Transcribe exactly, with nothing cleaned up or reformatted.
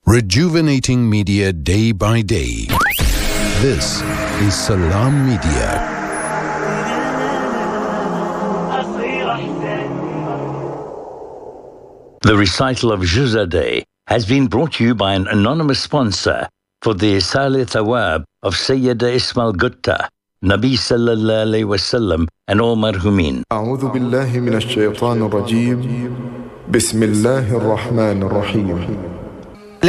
Rejuvenating media day by day. This is Salam Media. The recital of Juz'a Day has been brought to you by an anonymous sponsor for the Isal Thawab of Sayyida Ismail Gutta, Nabi Sallallahu Alaihi Wasallam, and all marhumin. أعوذ بالله من الشيطان الرجيم بسم الله الرحمن الرحيم